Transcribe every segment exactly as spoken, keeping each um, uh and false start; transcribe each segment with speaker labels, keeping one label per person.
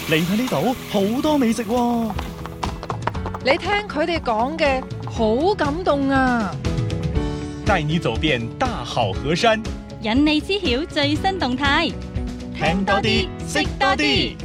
Speaker 1: 嚟睇呢度好多美食喎。
Speaker 2: 你聽佢哋講嘅好感動啊！
Speaker 1: 帶你走遍大好河山，
Speaker 3: 引你知曉最新動態，
Speaker 1: 聽多啲，識多啲。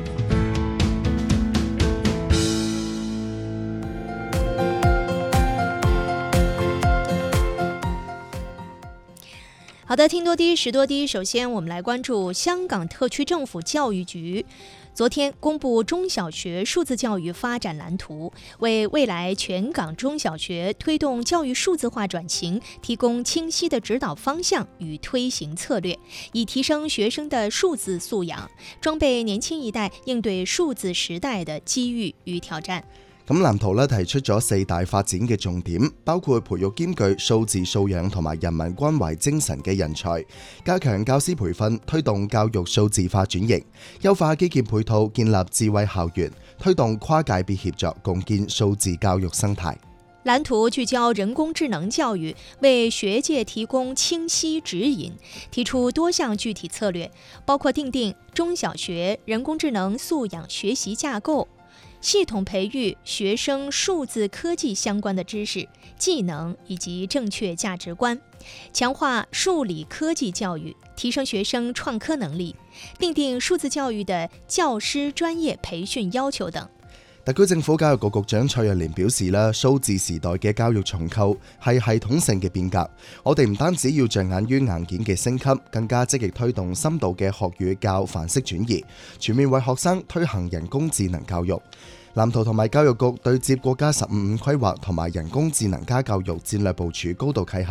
Speaker 4: 好的，听多啲，识多啲。首先，我们来关注香港特区政府教育局。昨天公布中小学数字教育发展蓝图，为未来全港中小学推动教育数字化转型提供清晰的指导方向与推行策略，以提升学生的数字素养，装备年轻一代應對數字時代的機遇與挑戰。
Speaker 5: 咁藍圖咧提出咗四大發展嘅重點，包括培育兼具數字素養同埋人文關懷精神嘅人才，加強教師培訓，推動教育數字化轉型，優化基建配套，建立智慧校園，推動跨界別協作，共建數字教育生態。
Speaker 4: 藍圖聚焦人工智能教育，為學界提供清晰指引，提出多項具體策略，包括訂定中小學人工智能素養學習架構，系統培育學生數字科技相關的知識、技能以及正確價值觀，強化數理科技教育，提升學生創科能力，訂定數字教育的教師專業培訓要求等。
Speaker 5: 特區政府教育局局長蔡若蓮表示啦，數字時代嘅教育重構係系統性嘅變革，我哋唔單止要着眼於硬件嘅升級，更加積極推動深度嘅學與教範式轉移，全面為學生推行人工智能教育。藍圖同埋教育局對接國家十五五規劃同埋人工智能加教育戰略部署高度契合。